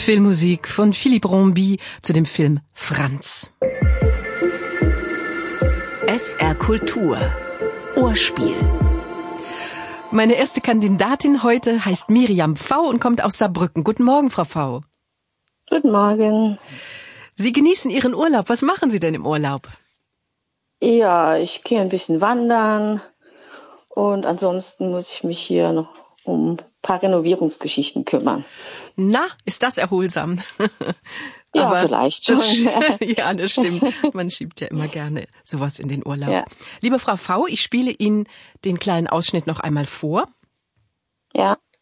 Filmmusik von Philippe Rombi zu dem Film Franz. SR Kultur. Ohrspiel. Meine erste Kandidatin heute heißt Miriam V. und kommt aus Saarbrücken. Guten Morgen, Frau V. Guten Morgen. Sie genießen Ihren Urlaub. Was machen Sie denn im Urlaub? Ja, ich gehe ein bisschen wandern und ansonsten muss ich mich hier noch um ein paar Renovierungsgeschichten kümmern. Na, ist das erholsam? Ja, aber vielleicht schon. Ja, das stimmt. Man schiebt ja immer gerne sowas in den Urlaub. Ja. Liebe Frau V., ich spiele Ihnen den kleinen Ausschnitt noch einmal vor. Ja.